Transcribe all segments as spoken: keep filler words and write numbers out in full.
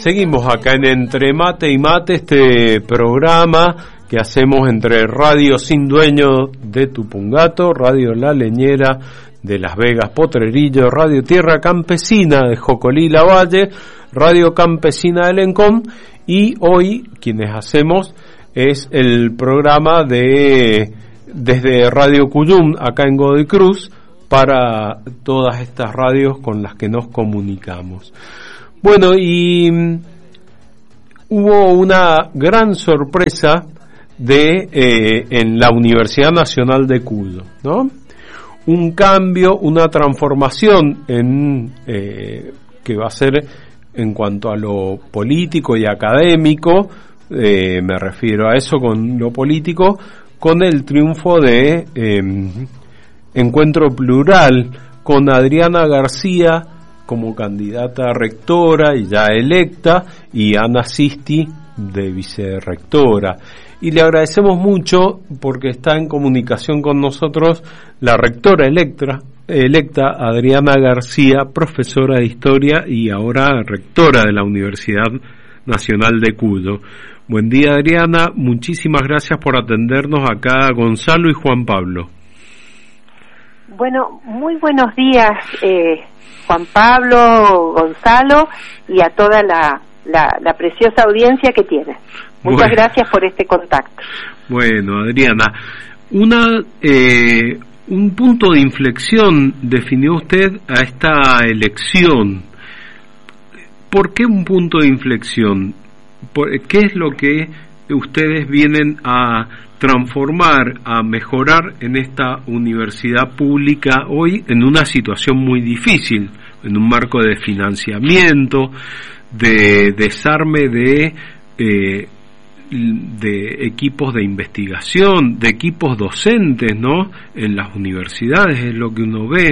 Seguimos acá en Entre Mate y Mate, este programa que hacemos entre Radio Sin Dueño de Tupungato, Radio La Leñera de Las Vegas Potrerillo, Radio Tierra Campesina de Jocolí Lavalle, Radio Campesina de Lencón, y hoy quienes hacemos es el programa de desde Radio Cuyum acá en Godoy Cruz para todas estas radios con las que nos comunicamos. Bueno, y um, hubo una gran sorpresa de eh, en la Universidad Nacional de Cuyo, ¿no? Un cambio, una transformación en eh, que va a ser en cuanto a lo político y académico, eh, me refiero a eso con lo político, con el triunfo de eh, Encuentro Plural, con Adriana García como candidata a rectora y ya electa, y Ana Sisti de vicerrectora. Y le agradecemos mucho porque está en comunicación con nosotros la rectora electa, electa Adriana García, profesora de Historia y ahora rectora de la Universidad Nacional de Cuyo. Buen día, Adriana, muchísimas gracias por atendernos acá, Gonzalo y Juan Pablo. Bueno, muy buenos días, eh, Juan Pablo, Gonzalo, y a toda la, la, la preciosa audiencia que tiene. Muchas bueno, gracias por este contacto. Bueno, Adriana, una eh, un punto de inflexión definió usted a esta elección. ¿Por qué un punto de inflexión? ¿Qué es lo que ustedes vienen a transformar, a mejorar en esta universidad pública hoy en una situación muy difícil, en un marco de financiamiento, de desarme de eh, de equipos de investigación, de equipos docentes, ¿no? En las universidades es lo que uno ve.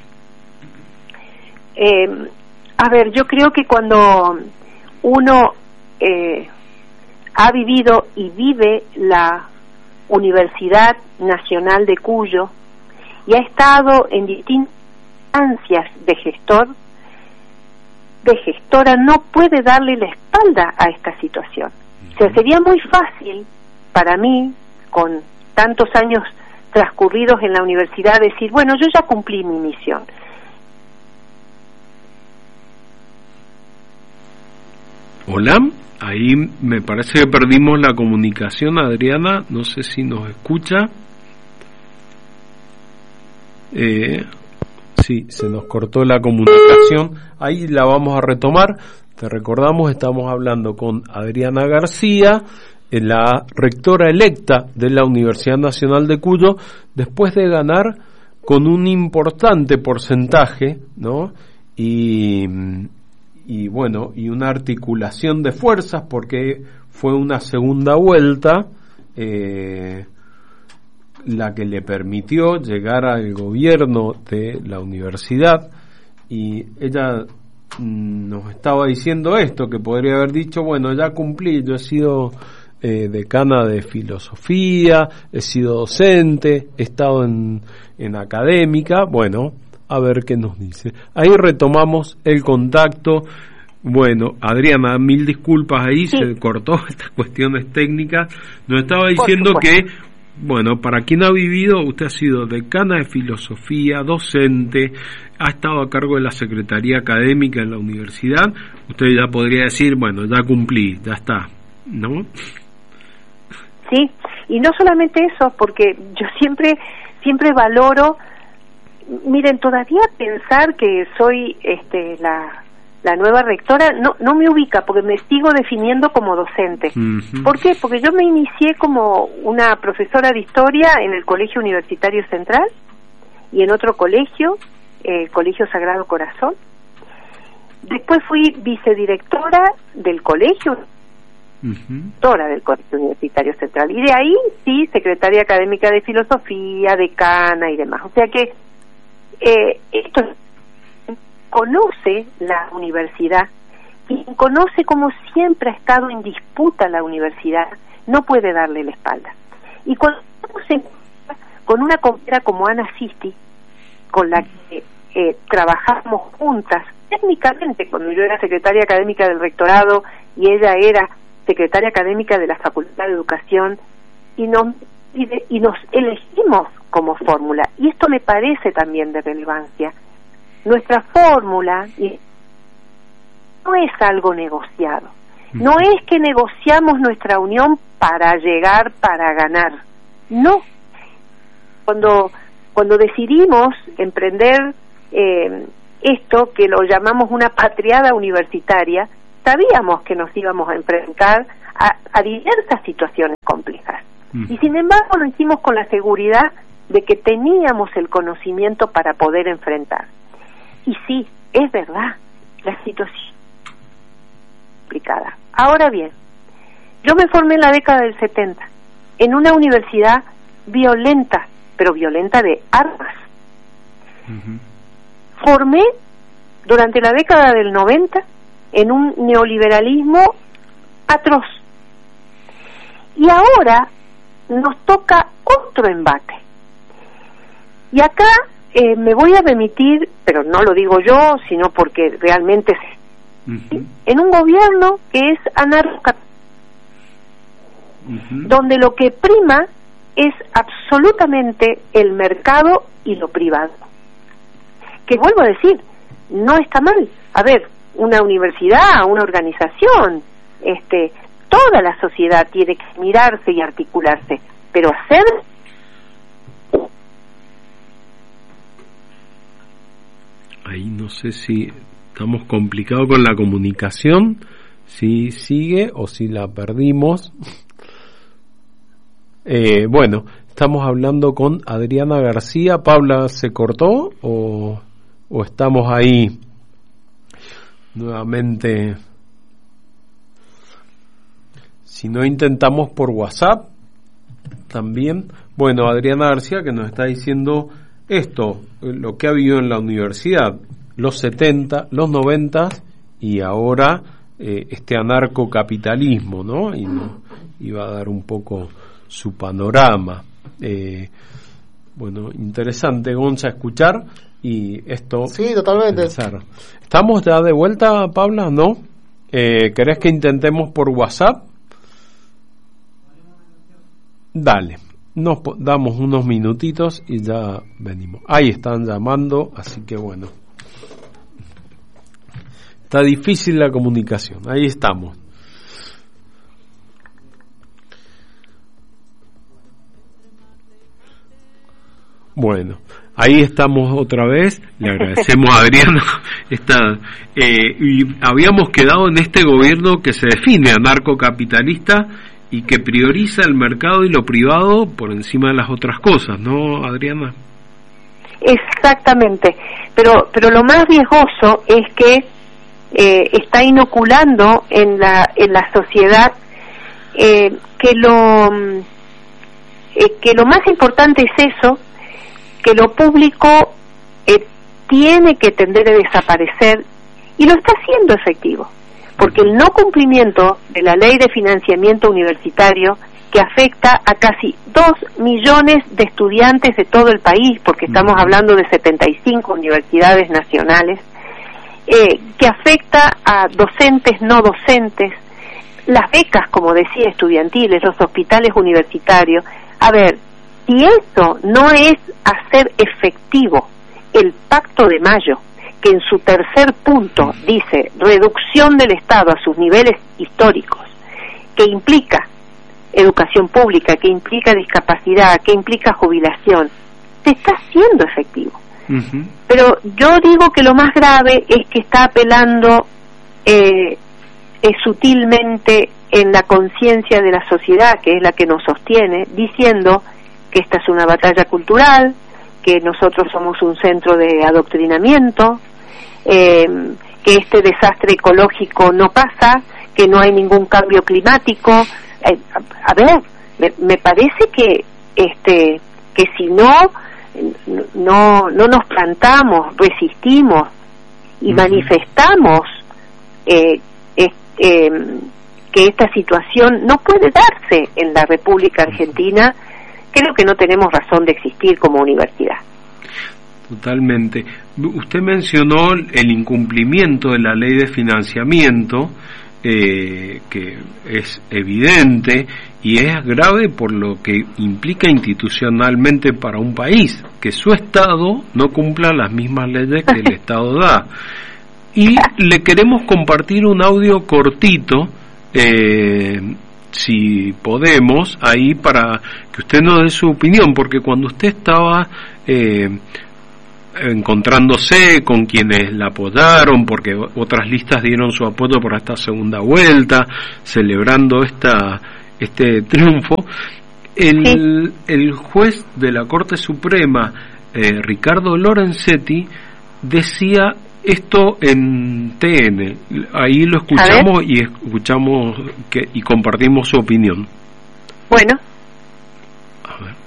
Eh, a ver, yo creo que cuando uno eh, ha vivido y vive la Universidad Nacional de Cuyo y ha estado en distintas instancias de gestor, de gestora, no puede darle la espalda a esta situación. O sea, sería muy fácil para mí, con tantos años transcurridos en la universidad, decir, bueno, yo ya cumplí mi misión. Hola, ahí me parece que perdimos la comunicación, Adriana, no sé si nos escucha. Eh, sí, se nos cortó la comunicación, ahí la vamos a retomar. Te recordamos, estamos hablando con Adriana García, la rectora electa de la Universidad Nacional de Cuyo, después de ganar con un importante porcentaje, ¿no? Y, y bueno, y una articulación de fuerzas, porque fue una segunda vuelta eh, la que le permitió llegar al gobierno de la universidad, y ella nos estaba diciendo esto, que podría haber dicho, bueno, ya cumplí, yo he sido eh, decana de filosofía, he sido docente, he estado en, en académica, bueno, a ver qué nos dice. Ahí retomamos el contacto. Bueno, Adriana, mil disculpas ahí, sí. Se cortó estas cuestiones técnicas. Nos estaba diciendo que, bueno, para quien ha vivido, usted ha sido decana de filosofía, docente, ha estado a cargo de la Secretaría Académica en la universidad, usted ya podría decir, bueno, ya cumplí, ya está, ¿no? Sí, y no solamente eso, porque yo siempre, siempre valoro, miren, todavía pensar que soy este la, la nueva rectora no, no me ubica, porque me sigo definiendo como docente. Uh-huh. ¿Por qué? Porque yo me inicié como una profesora de historia en el Colegio Universitario Central y en otro colegio, el Colegio Sagrado Corazón. Después fui vicedirectora del colegio, uh-huh. directora del Colegio Universitario Central, y de ahí sí, secretaria académica de filosofía, decana y demás. O sea que eh, esto conoce la universidad, y conoce cómo siempre ha estado en disputa la universidad, no puede darle la espalda. Y cuando se encuentra con una compañera como Ana Sisti, con la que eh, trabajamos juntas técnicamente, cuando yo era secretaria académica del rectorado y ella era secretaria académica de la Facultad de Educación, y nos, y, de, y nos elegimos como fórmula. Y esto me parece también de relevancia. Nuestra fórmula no es algo negociado. No es que negociamos nuestra unión para llegar, para ganar. No. Cuando, cuando decidimos emprender eh, esto, que lo llamamos una patriada universitaria, sabíamos que nos íbamos a enfrentar a, a diversas situaciones complejas. Mm. Y sin embargo lo hicimos con la seguridad de que teníamos el conocimiento para poder enfrentar. Y sí, es verdad, la situación es complicada. Ahora bien, yo me formé en la década del setenta, en una universidad violenta, pero violenta de armas. Uh-huh. Formé durante la década del noventa en un neoliberalismo atroz. Y ahora nos toca otro embate. Y acá eh, me voy a remitir, pero no lo digo yo, sino porque realmente es, uh-huh. en un gobierno que es anarcocapitalista, uh-huh. donde lo que prima es absolutamente el mercado y lo privado. Que vuelvo a decir, no está mal. A ver, una universidad, una organización, este, toda la sociedad tiene que mirarse y articularse, pero hacer... Ahí no sé si estamos complicados con la comunicación, si sigue o si la perdimos. Eh, bueno, estamos hablando con Adriana García. ¿Paula se cortó o, o estamos ahí nuevamente? Si no, intentamos por WhatsApp también. Bueno, Adriana García, que nos está diciendo esto, lo que ha habido en la universidad, los setenta, los noventa y ahora eh, este anarcocapitalismo, ¿no? Y no, iba a dar un poco su panorama. Eh, bueno, interesante, Gonza, escuchar y esto... Sí, totalmente. Pensar. ¿Estamos ya de vuelta, Paula? ¿No? Eh, ¿Querés que intentemos por WhatsApp? Dale, nos damos unos minutitos y ya venimos. Ahí están llamando, así que bueno. Está difícil la comunicación, ahí estamos. Bueno, ahí estamos otra vez. Le agradecemos a Adriana. Esta, eh, y habíamos quedado en este gobierno que se define anarcocapitalista y que prioriza el mercado y lo privado por encima de las otras cosas, ¿no, Adriana? Exactamente. Pero, pero lo más riesgoso es que eh, está inoculando en la en la sociedad eh, que lo eh, que lo más importante es eso, que lo público eh, tiene que tender a desaparecer, y lo está haciendo efectivo, porque el no cumplimiento de la ley de financiamiento universitario, que afecta a casi dos millones de estudiantes de todo el país, porque estamos hablando de setenta y cinco universidades nacionales, eh, que afecta a docentes, no docentes, las becas, como decía, estudiantiles, los hospitales universitarios. A ver, si eso no es hacer efectivo el Pacto de Mayo, que en su tercer punto dice reducción del Estado a sus niveles históricos, que implica educación pública, que implica discapacidad, que implica jubilación, se está haciendo efectivo. Uh-huh. Pero yo digo que lo más grave es que está apelando eh, eh, sutilmente en la conciencia de la sociedad, que es la que nos sostiene, diciendo que esta es una batalla cultural, que nosotros somos un centro de adoctrinamiento, eh, que este desastre ecológico no pasa, que no hay ningún cambio climático. Eh, a, a ver, me, me parece que este que si no no no nos plantamos, resistimos y uh-huh. manifestamos eh, eh, eh, que esta situación no puede darse en la República Argentina, creo que no tenemos razón de existir como universidad. Totalmente. Usted mencionó el incumplimiento de la ley de financiamiento, eh, que es evidente y es grave por lo que implica institucionalmente para un país, que su Estado no cumpla las mismas leyes que el Estado da. Y le queremos compartir un audio cortito, eh, si podemos, ahí para que usted nos dé su opinión, porque cuando usted estaba eh, encontrándose con quienes la apoyaron, porque otras listas dieron su apoyo por esta segunda vuelta, celebrando esta este triunfo, el, sí. el juez de la Corte Suprema, eh, Ricardo Lorenzetti, decía esto en T N. Ahí lo escuchamos y escuchamos que, y compartimos su opinión. Bueno. A ver.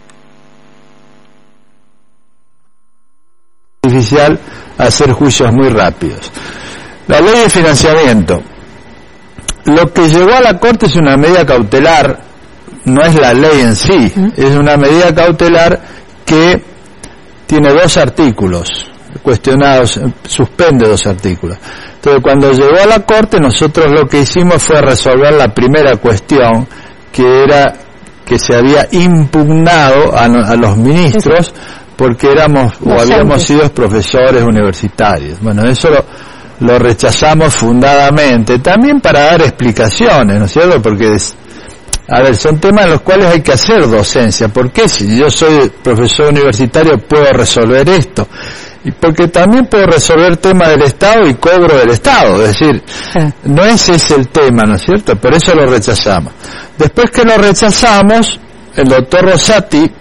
Artificial hacer juicios muy rápidos. La ley de financiamiento. Lo que llegó a la Corte es una medida cautelar, no es la ley en sí, ¿Mm? es una medida cautelar que tiene dos artículos cuestionados, suspende dos artículos. Entonces, cuando llegó a la Corte, nosotros lo que hicimos fue resolver la primera cuestión, que era que se había impugnado a, a los ministros porque éramos o habíamos sido profesores universitarios. Bueno, eso lo, lo rechazamos fundadamente, también para dar explicaciones, ¿no es cierto? Porque, a ver, son temas en los cuales hay que hacer docencia. ¿Por qué si yo soy profesor universitario puedo resolver esto? Y porque también puedo resolver temas del Estado y cobro del Estado, es decir, no ese es el tema, ¿no es cierto? Por eso lo rechazamos. Después que lo rechazamos, el doctor Rosati,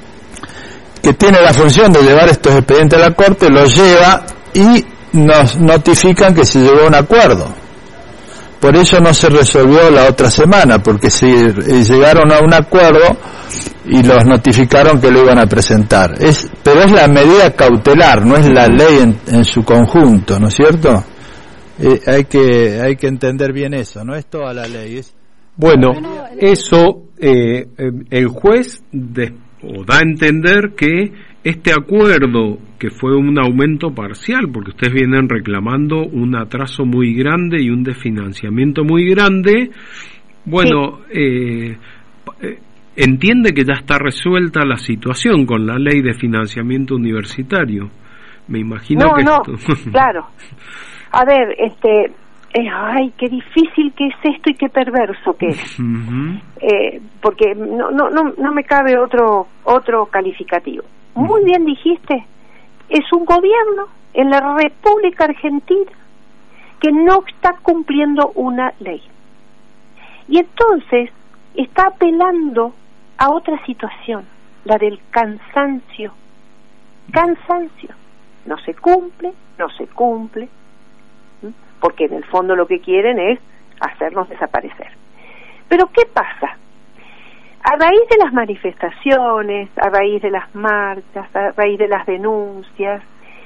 que tiene la función de llevar estos expedientes a la Corte, lo lleva y nos notifican que se llegó a un acuerdo. Por eso no se resolvió la otra semana, porque si llegaron a un acuerdo y los notificaron que lo iban a presentar. Es, pero es la medida cautelar, no es la ley en, en su conjunto, ¿no es cierto? Eh, hay que hay que entender bien eso, no es toda la ley. Es... Bueno, eso eh, el juez de, o da a entender que este acuerdo, que fue un aumento parcial, porque ustedes vienen reclamando un atraso muy grande y un desfinanciamiento muy grande, bueno, sí. eh, eh, entiende que ya está resuelta la situación con la ley de financiamiento universitario. Me imagino no, que no, esto... claro. A ver, este, eh, ay, qué difícil que es esto y qué perverso que es, uh-huh. eh, porque no, no, no, no me cabe otro, otro calificativo. Muy bien dijiste, es un gobierno en la República Argentina que no está cumpliendo una ley. Y entonces está apelando a otra situación, la del cansancio. Cansancio. No se cumple, no se cumple, ¿sí? Porque en el fondo lo que quieren es hacernos desaparecer. Pero ¿qué pasa? A raíz de las manifestaciones, a raíz de las marchas, a raíz de las denuncias,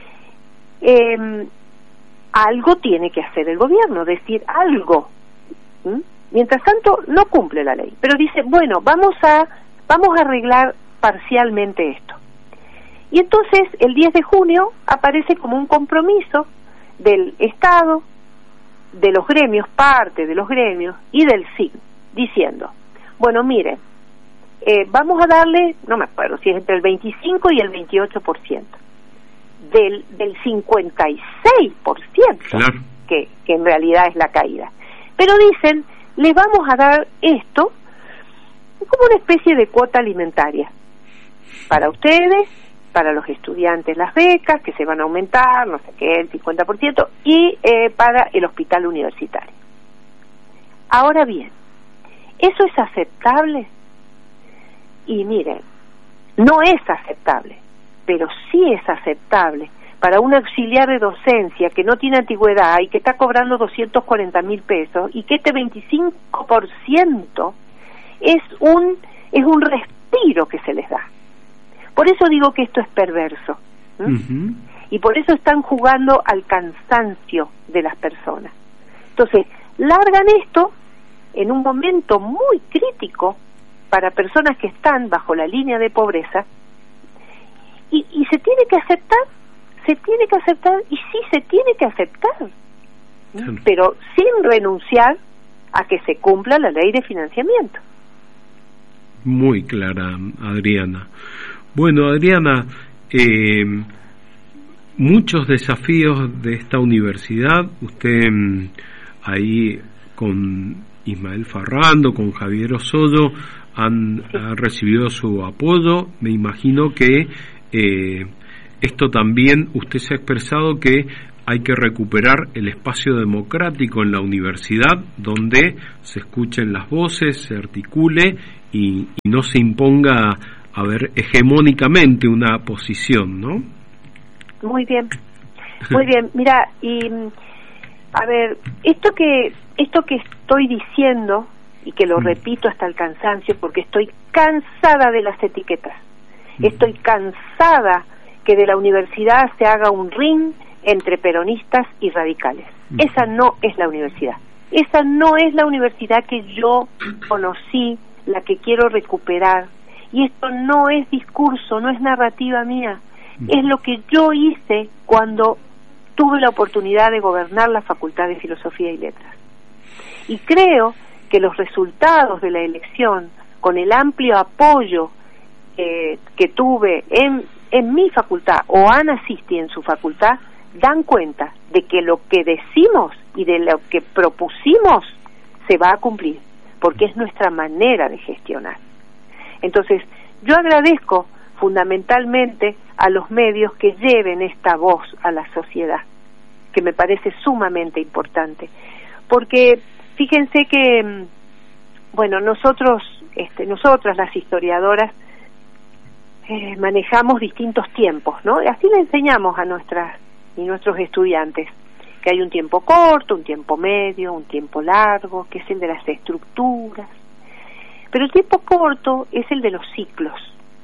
eh, algo tiene que hacer el gobierno, decir algo. ¿Mm? Mientras tanto, no cumple la ley, pero dice, bueno, vamos a, vamos a arreglar parcialmente esto. Y entonces, el diez de junio, aparece como un compromiso del Estado, de los gremios, parte de los gremios, y del S I G, diciendo, bueno, miren, Eh, vamos a darle, no me acuerdo si es entre el veinticinco y el veintiocho por ciento del, del cincuenta y seis por ciento, claro. que, que en realidad es la caída. Pero dicen, les vamos a dar esto como una especie de cuota alimentaria para ustedes, para los estudiantes las becas que se van a aumentar, no sé qué, el cincuenta por ciento, y eh, para el hospital universitario. Ahora bien, ¿eso es aceptable? Y miren, no es aceptable, pero sí es aceptable para un auxiliar de docencia que no tiene antigüedad y que está cobrando doscientos cuarenta mil pesos y que este veinticinco por ciento es un, es un respiro que se les da. Por eso digo que esto es perverso, ¿eh? Uh-huh. Y por eso están jugando al cansancio de las personas. Entonces, largan esto en un momento muy crítico para personas que están bajo la línea de pobreza y, y se tiene que aceptar se tiene que aceptar, y sí se tiene que aceptar, Claro. pero sin renunciar a que se cumpla la ley de financiamiento. Muy clara, Adriana. Bueno, Adriana, eh, muchos desafíos de esta universidad, usted ahí con Ismael Farrando, con Javier Osoyo, han, sí. ha recibido su apoyo. Me imagino que eh, esto también, usted se ha expresado que hay que recuperar el espacio democrático en la universidad, donde se escuchen las voces, se articule y, y no se imponga, a ver, hegemónicamente una posición, ¿no? Muy bien, muy bien. Mira, y a ver, esto que esto que estoy diciendo y que lo mm. repito hasta el cansancio, porque estoy cansada de las etiquetas. Mm. Estoy cansada que de la universidad se haga un ring entre peronistas y radicales. Mm. Esa no es la universidad. Esa no es la universidad que yo conocí, la que quiero recuperar. Y esto no es discurso, no es narrativa mía. Mm. Es lo que yo hice cuando tuve la oportunidad de gobernar la Facultad de Filosofía y Letras. Y creo que los resultados de la elección, con el amplio apoyo eh, que tuve en, en mi facultad, o Ana Sisti en su facultad, dan cuenta de que lo que decimos y de lo que propusimos se va a cumplir, porque es nuestra manera de gestionar. Entonces, yo agradezco fundamentalmente a los medios que lleven esta voz a la sociedad, que me parece sumamente importante, porque fíjense que, bueno, nosotros, este, nosotras las historiadoras, eh, manejamos distintos tiempos, ¿no? Y así le enseñamos a nuestras y nuestros estudiantes, que hay un tiempo corto, un tiempo medio, un tiempo largo, que es el de las estructuras. Pero el tiempo corto es el de los ciclos.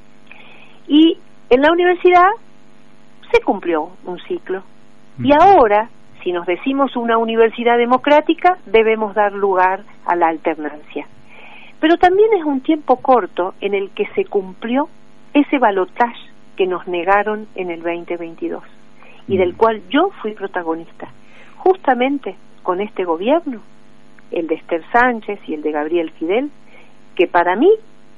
Y en la universidad se cumplió un ciclo. Y ahora, si nos decimos una universidad democrática, debemos dar lugar a la alternancia. Pero también es un tiempo corto en el que se cumplió ese balotaje que nos negaron en el veinte veintidós y del cual yo fui protagonista, justamente con este gobierno, el de Esther Sánchez y el de Gabriel Fidel, que para mí,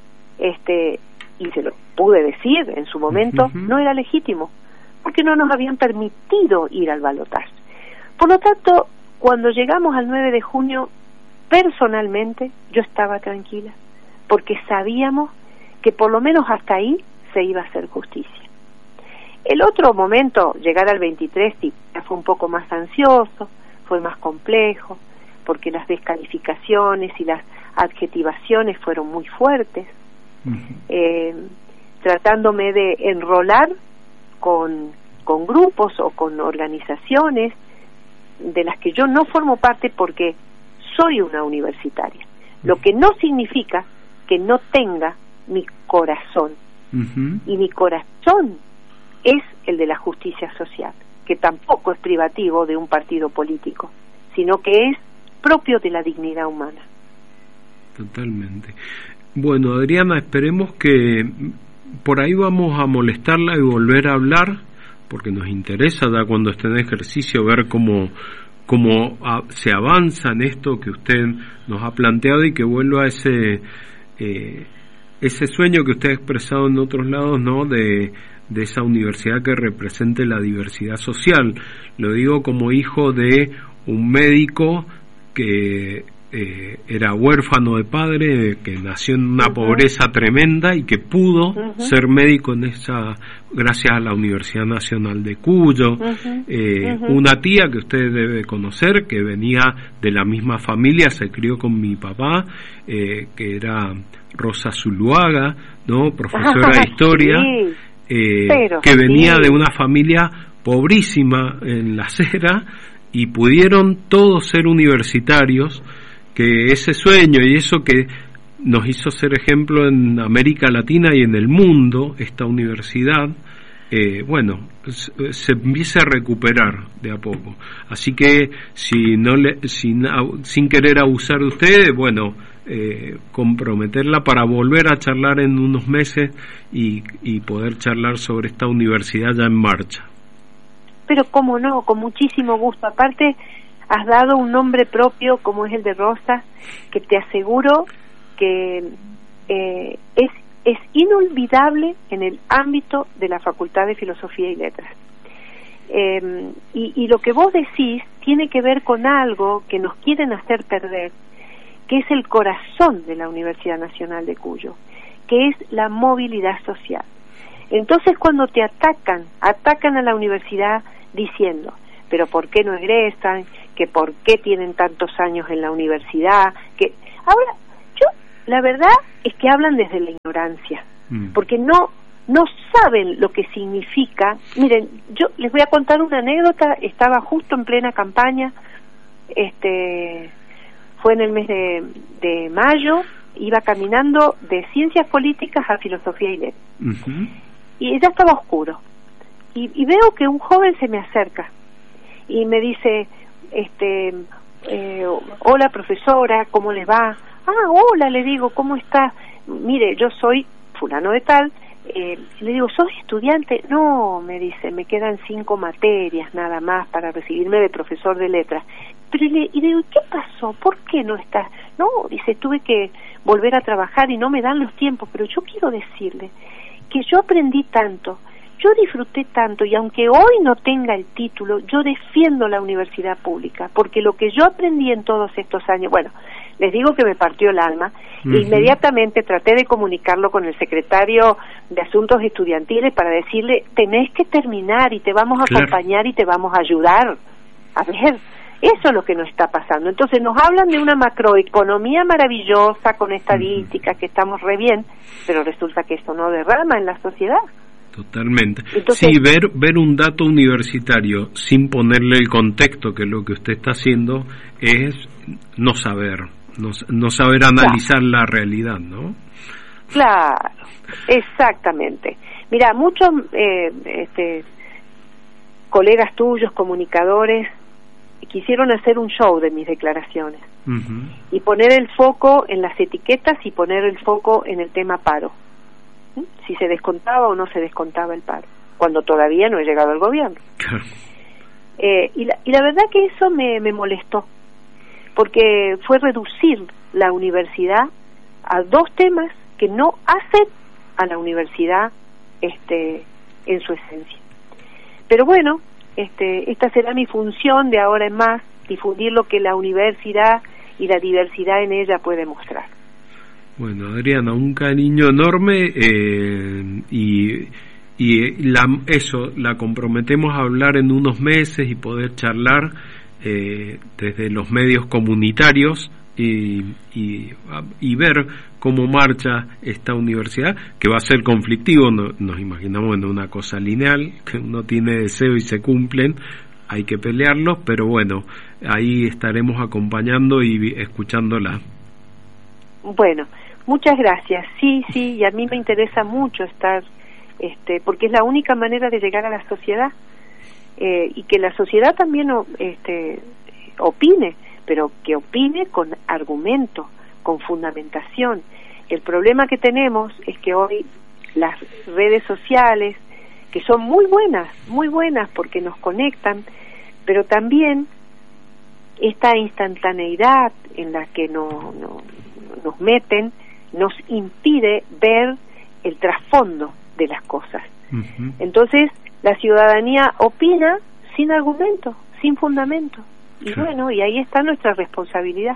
este, y se lo pude decir en su momento, uh-huh. no era legítimo, porque no nos habían permitido ir al balotaje. Por lo tanto, cuando llegamos al nueve de junio, personalmente yo estaba tranquila, porque sabíamos que por lo menos hasta ahí se iba a hacer justicia. El otro momento, llegar al veintitrés, sí, fue un poco más ansioso, fue más complejo, porque las descalificaciones y las adjetivaciones fueron muy fuertes, uh-huh. eh, tratándome de enrolar con, con grupos o con organizaciones de las que yo no formo parte porque soy una universitaria, lo que no significa que no tenga mi corazón, uh-huh. y mi corazón es el de la justicia social, que tampoco es privativo de un partido político, sino que es propio de la dignidad humana. Totalmente. Bueno, Adriana, esperemos que por ahí vamos a molestarla y volver a hablar, porque nos interesa ya cuando esté en ejercicio ver cómo, cómo a, se avanza en esto que usted nos ha planteado y que vuelva a ese eh, ese sueño que usted ha expresado en otros lados, ¿no?, de de esa universidad que represente la diversidad social. Lo digo como hijo de un médico que eh, era huérfano de padre, que nació en una uh-huh. pobreza tremenda y que pudo uh-huh. ser médico en esa, gracias a la Universidad Nacional de Cuyo. Uh-huh. Eh, uh-huh. Una tía que usted debe conocer, que venía de la misma familia, se crió con mi papá, eh, que era Rosa Zuluaga, ¿no?, profesora de historia. Sí. Eh, Pero, que venía sí. de una familia pobrísima en La Cera y pudieron todos ser universitarios, que ese sueño y eso que nos hizo ser ejemplo en América Latina y en el mundo, esta universidad, eh, bueno, se, se empieza a recuperar de a poco. Así que si no le, sin, sin querer abusar de ustedes, bueno, Eh, comprometerla para volver a charlar en unos meses y, y poder charlar sobre esta universidad ya en marcha. pero cómo no, con muchísimo gusto. Aparte, has dado un nombre propio como es el de Rosa, que te aseguro que eh, es, es inolvidable en el ámbito de la Facultad de Filosofía y Letras. Eh, y, y lo que vos decís tiene que ver con algo que nos quieren hacer perder, que es el corazón de la Universidad Nacional de Cuyo, que es la movilidad social. Entonces, cuando te atacan, atacan a la universidad diciendo, pero ¿por qué no egresan? Que ¿por qué tienen tantos años en la universidad? Que ahora, yo, la verdad es que hablan desde la ignorancia, mm. porque no no saben lo que significa. Miren, yo les voy a contar una anécdota. Estaba justo en plena campaña, este, fue en el mes de, de mayo, iba caminando de Ciencias Políticas a Filosofía y Letras. Uh-huh. Y ya estaba oscuro. Y, y veo que un joven se me acerca y me dice, este, eh, hola profesora, ¿cómo le va? Ah, hola, le digo, ¿cómo está? Mire, yo soy fulano de tal. Eh, le digo, ¿sos estudiante? No, me dice, me quedan cinco materias nada más para recibirme de profesor de letras. Pero le, y le digo, ¿qué pasó? ¿Por qué no estás? No, dice, tuve que volver a trabajar y no me dan los tiempos, pero yo quiero decirle que yo aprendí tanto, yo disfruté tanto, y aunque hoy no tenga el título, yo defiendo la universidad pública, porque lo que yo aprendí en todos estos años, bueno, les digo que me partió el alma, uh-huh. e inmediatamente traté de comunicarlo con el secretario de Asuntos Estudiantiles para decirle, tenés que terminar y te vamos a claro. acompañar y te vamos a ayudar. A ver, eso es lo que nos está pasando. Entonces nos hablan de una macroeconomía maravillosa con estadísticas, uh-huh. que estamos re bien, pero resulta que esto no derrama en la sociedad. Totalmente. Entonces, sí, ver ver un dato universitario sin ponerle el contexto, que es lo que usted está haciendo, es no saber, no, no saber analizar claro. la realidad, ¿no? Claro, exactamente. Mira, muchos eh, este, colegas tuyos, comunicadores, quisieron hacer un show de mis declaraciones uh-huh. y poner el foco en las etiquetas y poner el foco en el tema paro. Si se descontaba o no se descontaba el paro, cuando todavía no he llegado al gobierno. Claro. Eh, y, la, y la verdad que eso me, me molestó, porque fue reducir la universidad a dos temas que no hacen a la universidad este, en su esencia. Pero bueno, este, esta será mi función de ahora en más, difundir lo que la universidad y la diversidad en ella puede mostrar. Bueno, Adriana, un cariño enorme eh, y, y la, eso, la comprometemos a hablar en unos meses y poder charlar eh, desde los medios comunitarios y, y, y ver cómo marcha esta universidad, que va a ser conflictivo, no, nos imaginamos en una cosa lineal, que uno tiene deseo y se cumplen, hay que pelearlos, pero bueno, ahí estaremos acompañando y escuchándola. Bueno, muchas gracias. Sí, sí, y a mí me interesa mucho estar, este, porque es la única manera de llegar a la sociedad eh, y que la sociedad también este, opine, pero que opine con argumento, con fundamentación. El problema que tenemos es que hoy las redes sociales, que son muy buenas, muy buenas porque nos conectan, pero también esta instantaneidad en la que no, no, nos meten nos impide ver el trasfondo de las cosas. Uh-huh. Entonces la ciudadanía opina sin argumento, sin fundamento, y sí. bueno, y ahí está nuestra responsabilidad.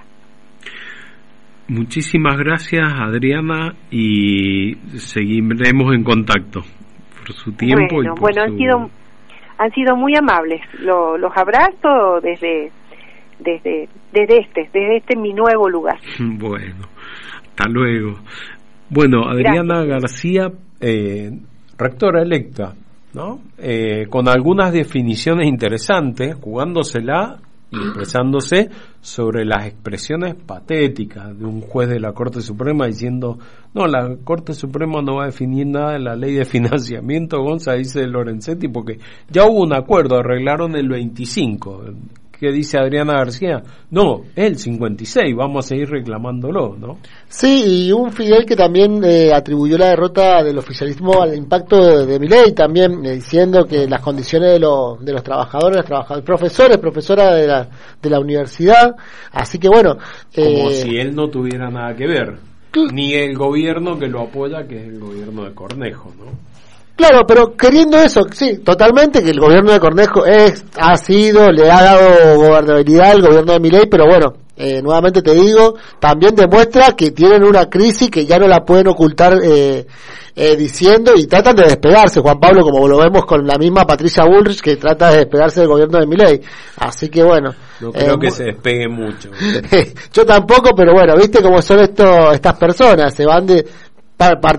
Muchísimas gracias, Adriana, y seguiremos en contacto por su tiempo. Bueno, y por bueno su... han sido han sido muy amables. Lo, los abrazo desde desde desde este desde este mi nuevo lugar. Bueno, hasta luego. Bueno, Adriana Gracias. García, eh, rectora electa, ¿no? Eh, con algunas definiciones interesantes, jugándosela y expresándose sobre las expresiones patéticas de un juez de la Corte Suprema diciendo, no, la Corte Suprema no va a definir nada de la ley de financiamiento, Gonza, dice Lorenzetti, porque ya hubo un acuerdo, arreglaron el veinticinco. ¿Qué ¿qué dice Adriana García? No, el cincuenta y seis, vamos a seguir reclamándolo, ¿no? Sí, y un Fidel que también eh, atribuyó la derrota del oficialismo al impacto de, de Milei, también eh, diciendo que las condiciones de, lo, de los trabajadores, los trabajadores, profesores, profesoras de la, de la universidad, así que bueno... Eh, Como si él no tuviera nada que ver, ni el gobierno que lo apoya, que es el gobierno de Cornejo, ¿no? Claro, pero queriendo eso, sí, totalmente, que el gobierno de Cornejo es, ha sido, le ha dado gobernabilidad al gobierno de Milei, pero bueno, eh, nuevamente te digo, también demuestra que tienen una crisis que ya no la pueden ocultar eh, eh, diciendo y tratan de despegarse, Juan Pablo, como lo vemos con la misma Patricia Bullrich que trata de despegarse del gobierno de Milei. Así que bueno. No creo eh, que se despegue mucho. Yo tampoco, pero bueno, viste cómo son estos, estas personas, se van de... Par, par,